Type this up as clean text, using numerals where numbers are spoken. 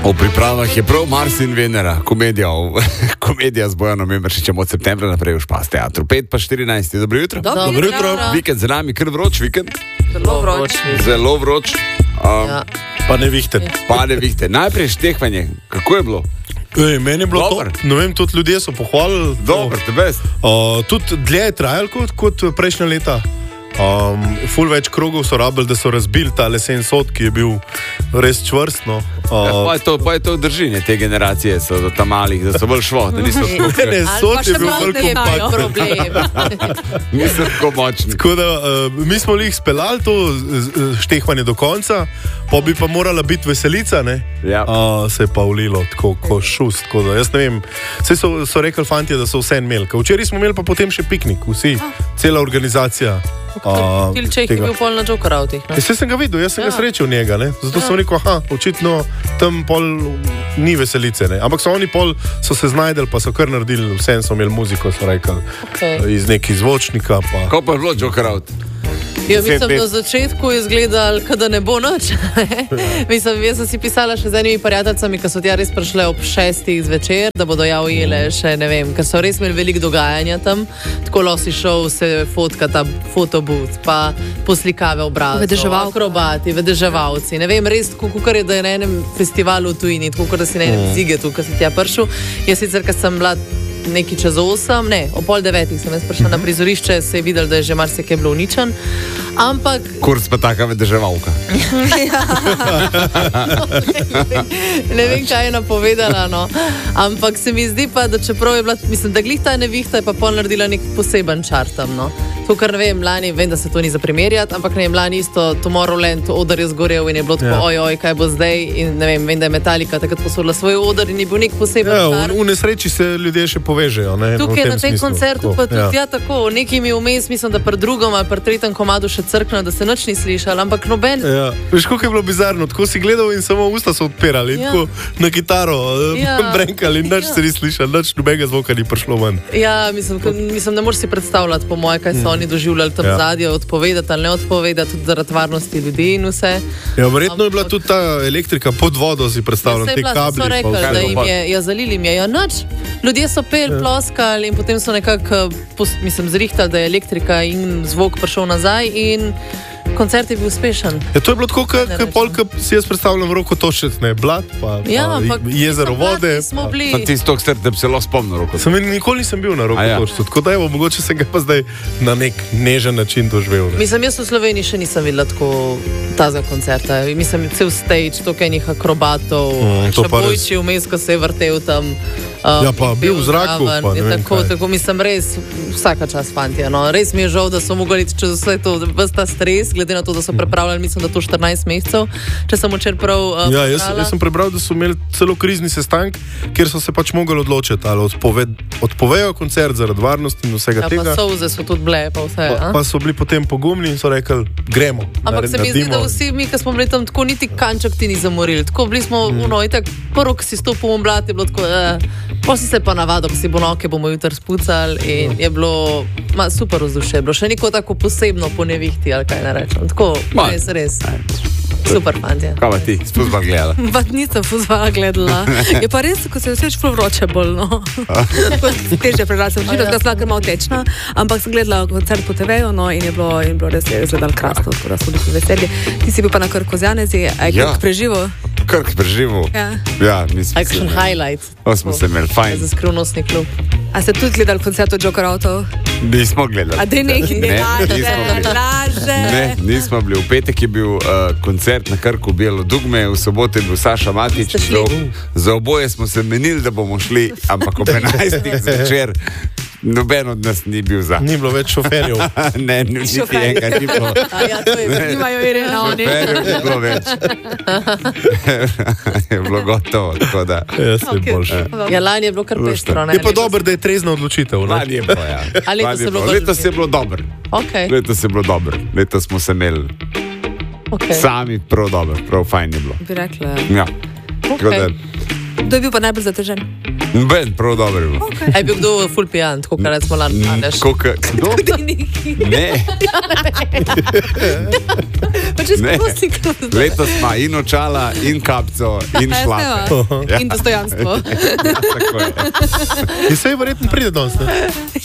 V pripravah je prav Mars in Venera, komedija z Bojanom Emeršičem od septembra naprej v Špas teatru. 5:14. Dobro jutro. Dobro jutro. Vikend za nami, kar vroč vikend. Zelo vroč. Pa ne vihte. Najprej štehvanje. Kako je bilo? Meni je bilo Dobar. top. Ne vem, tudi ljudje so pohvalili. Dobro, the best. Tudi dlje je trajalo kot prejšnja leta. Ful več krogov so rabili, da so razbili ta lesen sod, ki je bil res čvrst. No. Pa je to držinje te generacije, so do tam malih, da so bolj šlo, da niso Ne, sod je bil bolj kompakt. Problem. niso tako močni. Tako da, mi smo jih speljali to štehvanje do konca, pa bi pa morala biti veselica, ne? Ja. Se je pa ulilo tako kot šust. Tako da, jaz ne vem, vse so rekli fantje, da so vse imeli. Včeraj smo imeli pa potem še piknik, vsi, cela organizacija. Tilček je bil pol na Jokeravtih. Jaz sem ga videl, jaz sem ga srečal njega, ne? Zato sem rekel, očitno tam pol ni veselice, ne? Ampak so se znajdeli, pa so kar naredili, vsem so imeli muziko, so rekli, iz nekih zvočnika. Pa. Kako pa je bilo Jokeravt? Ja, mislim, na začetku je izgledal, da ne bo noč. Mislim, jaz sem si pisala še z enimi prijateljicami, ki so tja res prišle ob 6. zvečer, da bodo ja ujele še, ne vem, ker so res imeli veliko dogajanja tam. Tako losi šov se fotka ta fotobooth, pa poslikave obrazov, akrobati, vedeževalci. Ne vem, res, kako je, da je na enem festivalu v tujini, tako da si na enem zigetu, ko si tja prišel. Jaz sicer, ker sem bila nekaj čez 8, ne, o 8:30 sem jaz prišla na prizorišče, se je videl, da je že marsikaj bilo uničen, ampak... Kurs pa taka vedeževalka. Ne vem, kaj je napovedala, no. Ampak se mi zdi pa, da čeprav je bila, mislim, da glih ta nevihta je pa pol naredila nek poseben čar tam, no. To, kar ne vem, lani, vem, da se to ni za primerjati, ampak ne vem, lani isto Tomorrowland, oder je zgorel in je bilo tako, ojoj, kaj bo zdaj, in ne vem, da je Metallica takrat posodila svoj oder in je bil nek poseben čar. V nesreči se ljudje še povežejo, ne? Tukaj na tem koncertu pa tudi tako, nekaj mi vmes, mislim, da pri drugom ali pri tretjem komadu še crkno, da se nič ni slišal, ampak noben... Veš, koliko je bilo bizarno, tako si gledal in samo usta so odpirali, tako na kitaro brenkali in nič se ni slišal, nič nobenega zvoka ni prišlo ven. Ja, mislim, ne moreš si predstavljati po moje, kaj so oni doživljali tam zadnje, odpovedati ali ne odpovedati, tudi zaradi varnosti ljudi in vse. Ja, verjetno je bila tudi ta elektrika pod vodo, si predstavljam, te kabli. So rekli, da jim je, zalili jim je, nič. Ljudje so ploskali in potem so nekako, zrihtali, da je elektrika in zvok prišel nazaj in koncert je bil uspešen. Ja, to je bilo tako, kot si jaz predstavljam Rokotošec, ne, Blad, pa jezero vode. Pa ti stok strd, da bi se lahko spomnil Rokotošec. Nikoli nisem bil na Rokotošcu, tako da evo, mogoče sem ga pa zdaj na nek nežen način doživel. Mislim, jaz v Sloveniji še nisem videla tako tazga koncerta. Mislim, cel stage, toliko enih akrobatov, še bojči vmes, ko se je vrtel tam. Ja, pa bil v zraku, pa ne vem kaj. Tako, mislim, res vsaka čas fantje, no. Res mi je žal, da so mogli čez vse to, ves ta stres, glede na to, da so prepravljali, mislim, da to 14 mesecev, če sem včeraj prav Ja, jaz sem prebral, da so imeli celo krizni sestank, kjer so se pač mogli odločiti, ali odpovejo koncert zaradi varnosti in vsega tega. Ja, pa solze so tudi bile, pa vse. Pa so bili potem pogumni in so rekli, gremo. Ampak se mi zdi, da vsi mi, ki smo bili tam, tako niti kanček ti ni zamorili. Tako bili smo, itak prvo, ki si stopil v blat, je bilo tako, pa si se pa navadil, ko si bo noke, bomo jutri spucali in je bilo super vzdušje. Bilo še neko tako posebno po nevihti, ali kaj ne rečem. Tako, res. Super fantje. Kaj pa ti, fuzbal gledala? Pa nisem fuzbala gledala. Je pa res, ko se vse ful vroče bolj, no. Težje prerasem, življenj, da sem lahko malo tečna, ampak sem gledala koncert po TV-ju, no, in je bilo res izgledalo krasno, tako da so bili veselji. Ti si bil pa na Krku z Janezi, a je Krk preživel? Krk preživel? Ja, mislim. Action highlight. Smo se imeli fajn. Za skrivnostni klub. A ste tudi gledali koncert od Jokeravtov? Nismo gledali. A da ne laže. Ne, nismo bili. V petek je bil koncert na Krku Bijelo dugme, v soboto je bil Saša Matič. Za oboje smo se menili, da bomo šli, ampak ob 11. zvečer noben od nas ni bil za. Ni bilo več šoferjev. Ne, niti enega ni bilo. Ja, to je, nimajo Irena oni. Šoferjev ni bilo več. Je bilo gotovo, tako da. Ja, se boljše. Ja, lani je bilo kar pestro. Je pa dobro, da je trezna odločitev. Lani je bilo, ja. Letos je bilo dobro. Letos je bilo dobro. Letos smo se imeli sami prav dobro, prav fajn je bilo. Bi rekla. Ja. Kdo je bil pa najbolj zatežen? Ben, prav dobro je bilo. Je bil kdo full pijan, tako kar recimo lani? Kdo? Ne. Ne. Letos ima in očala, in kapco, in šlape. In dostojanstvo. Tako je. In se je verjetno pride danes, ne?